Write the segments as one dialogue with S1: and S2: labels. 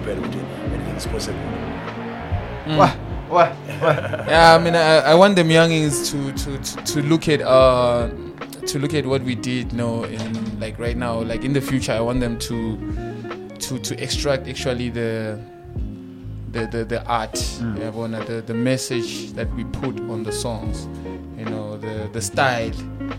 S1: anything is possible.
S2: What?
S3: Yeah, I mean, I want them youngins to look at what we did, in like right now, like in the future. I want them to extract actually the art, the message that we put on the songs, the style.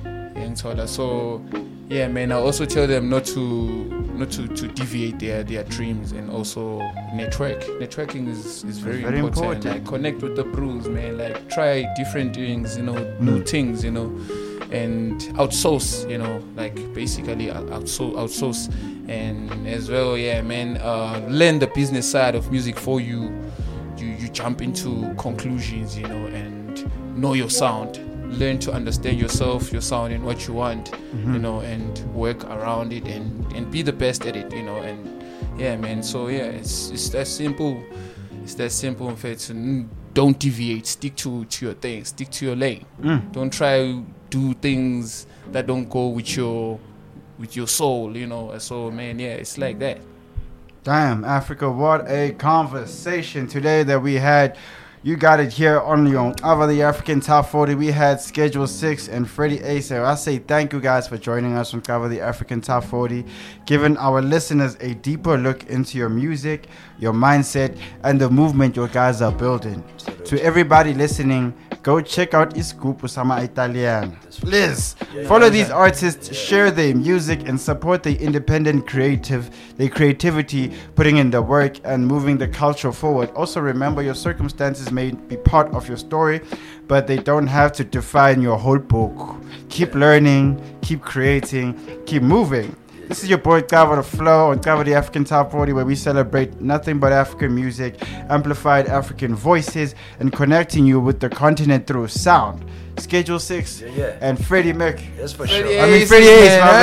S3: So yeah, man, I also tell them not to deviate their dreams, and also networking is very important. Like connect with the bros, man, like try different things, new things, and outsource, like basically outsource. And as well, yeah, man, learn the business side of music for you jump into conclusions, and know your sound. Learn to understand yourself, your sound, and what you want, and work around it and be the best at it, and yeah, man. So yeah, it's that simple. It's that simple. In fact, don't deviate. Stick to your thing. Stick to your lane. Don't try do things that don't go with your soul, So man, yeah, it's like that.
S2: Damn, Africa, what a conversation today that we had. You got it here only on Cover the African Top 40. We had Schedule 6 and Freddie Ace. I say thank you guys for joining us on Cover the African Top 40, giving our listeners a deeper look into your music, your mindset, and the movement your guys are building. To everybody listening, go check out Iscoop Usama Italian. Please follow these artists, share their music, and support the independent creativity, putting in the work and moving the culture forward. Also remember, your circumstances may be part of your story, but they don't have to define your whole book. Keep learning, keep creating, keep moving. This is your boy Cover the Flow on Cover the African Top 40, where we celebrate nothing but African music, amplified African voices, and connecting you with the continent through sound. Schedule 6 and Freddie Mac.
S1: Yes, for sure.
S2: Freddie Ace, my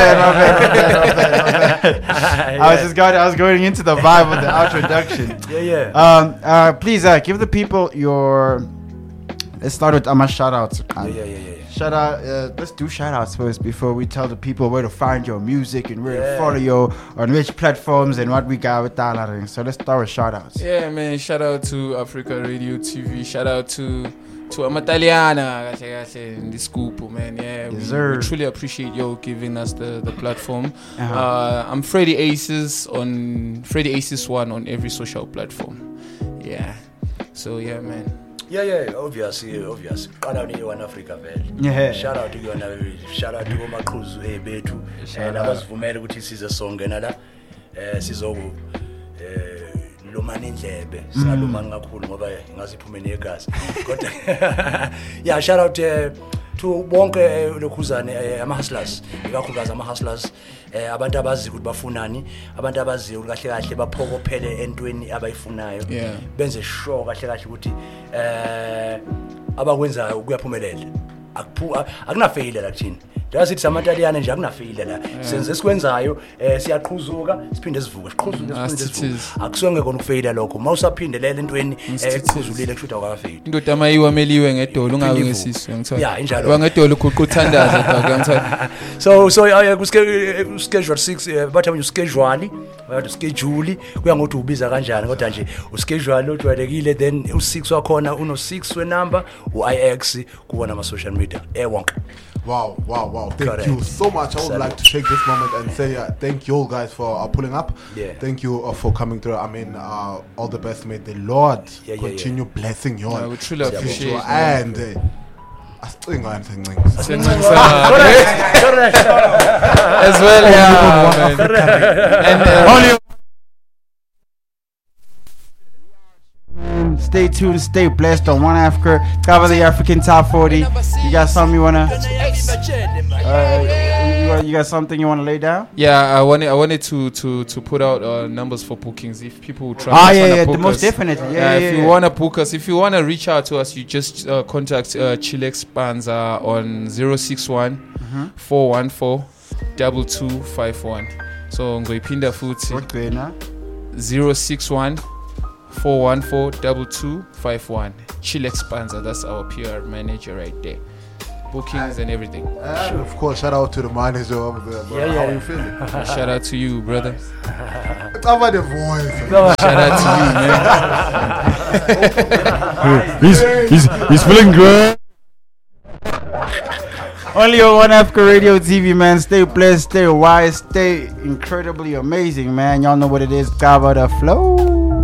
S2: bad. I was going into the vibe of the introduction. Please give the people your. Let's start with my shout outs. Shout out. Let's do shout outs first before we tell the people where to find your music and where to follow you on which platforms and what we got with that. So let's start with shout outs.
S3: Yeah, man. Shout out to Africa Radio TV. Shout out to Amataliana in the scoop, man. Yeah, we truly appreciate you giving us the platform. I'm Freddie Aces on Freddie Aces 1 on every social platform. Yeah. So yeah, man.
S1: Yeah, obviously. Shout out to you on Africa, man.
S2: Yeah.
S1: Shout out to you on shout out to Makruzu Betu. And abasivumela ukuthi size sonke nala sizoku lomana indlebe singalumani kakhulu ngoba ngaziphume negazi. Kodwa yeah, shout out to bonke lokhuzane ama-hustlers, ikakhulukazi ama-hustlers, abantu abazi ukuthi bafunani, abantu abazi ukuthi kahle baphokophele entweni abayifunayo, benze sure kahle ukuthi abakwenzayo kuyaphumelela. Akuna failure la kuthini. Ndasithi samataliyane nje akuna failure la. Senze esikwenzayo siyaqhuzuka siphinde sivuke siqhuzuka akusonge kona ukufailure lokho. Mawusaphindelela entweni eqhuzulile kushuthi awukafeli.
S3: Indoda amayiwa ameliwe ngedolo ungawe ngesizwe ngithola.
S1: Yeah, injalo.
S3: Wangedolo uquthandaza dog ngithola.
S1: So ku schedule 6 bathi abantu schedule, bathi schedule kuya ngokuthi ubiza kanjani kodwa nje uschedule ojwayelekile, then u6 wakhona uno 6 we number uIX kuona ama social media wonke.
S4: Wow. Thank you so much. I would like to take this moment and say thank you all guys for pulling up. Thank you for coming through. I mean, all the best. May the Lord continue blessing you all.
S3: I would truly appreciate it.
S4: And as
S3: well, yeah. And only
S2: stay tuned, stay blessed on One Africa, Cover the African Top 40. You got something you wanna? You got something you wanna lay down?
S3: Yeah, I wanted to put out numbers for bookings if people try.
S2: Most definitely.
S3: If you wanna book us, if you wanna reach out to us, you just contact Chilex Panza on 061 414 2251. So ngoyiphinda futhi 061 414-2251. Chilex Panza, that's our PR manager right there. Bookings and everything.
S4: Of course, shout out to the manager over there. How are you feeling?
S3: Shout out to you, brother.
S4: Cover the voice.
S3: Shout out
S2: to you, man. he's feeling good. Only on One Africa Radio TV, man. Stay blessed, stay wise, stay incredibly amazing, man. Y'all know what it is. Cover the flow.